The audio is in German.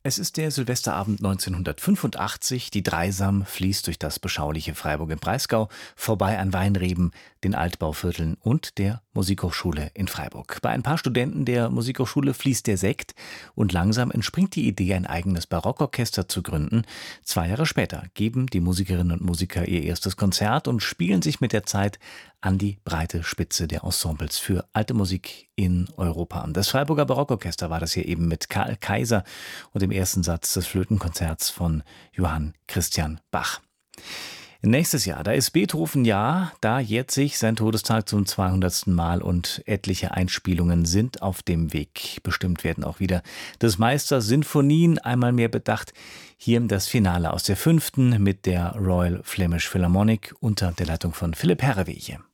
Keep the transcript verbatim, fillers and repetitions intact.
Es ist der Silvesterabend neunzehnhundertfünfundachtzig. Die Dreisam fließt durch das beschauliche Freiburg im Breisgau, vorbei an Weinreben, den Altbauvierteln und der Musikhochschule in Freiburg. Bei ein paar Studenten der Musikhochschule fließt der Sekt und langsam entspringt die Idee, ein eigenes Barockorchester zu gründen. Zwei Jahre später geben die Musikerinnen und Musiker ihr erstes Konzert und spielen sich mit der Zeit an die breite Spitze der Ensembles für alte Musik in Europa an. Das Freiburger Barockorchester war das hier eben mit Karl Kaiser und dem ersten Satz des Flötenkonzerts von Johann Christian Bach. Nächstes Jahr, da ist Beethoven-Jahr, da jährt sich sein Todestag zum zweihundertsten Mal und etliche Einspielungen sind auf dem Weg. Bestimmt werden auch wieder des Meisters Sinfonien einmal mehr bedacht. Hier das Finale aus der fünften mit der Royal Flemish Philharmonic unter der Leitung von Philipp Herreweghe.